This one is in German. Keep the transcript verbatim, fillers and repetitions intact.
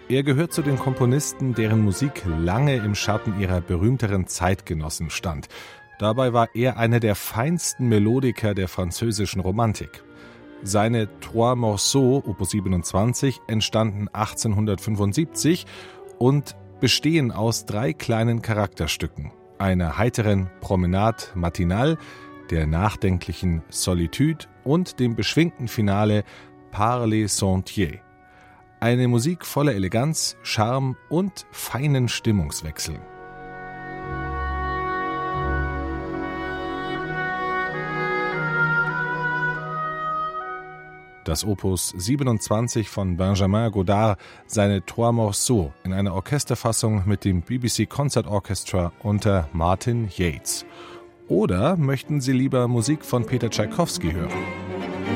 Er gehört zu den Komponisten, deren Musik lange im Schatten ihrer berühmteren Zeitgenossen stand. Dabei war er einer der feinsten Melodiker der französischen Romantik. Seine Trois Morceaux, Opus siebenundzwanzig, entstanden achtzehnhundertfünfundsiebzig und bestehen aus drei kleinen Charakterstücken: einer heiteren Promenade matinale, der nachdenklichen Solitude und dem beschwingten Finale Par les Sentiers. Eine Musik voller Eleganz, Charme und feinen Stimmungswechseln. Das Opus siebenundzwanzig von Benjamin Godard, seine Trois Morceaux, in einer Orchesterfassung mit dem B B C Concert Orchestra unter Martin Yates. Oder möchten Sie lieber Musik von Peter Tschaikowski hören?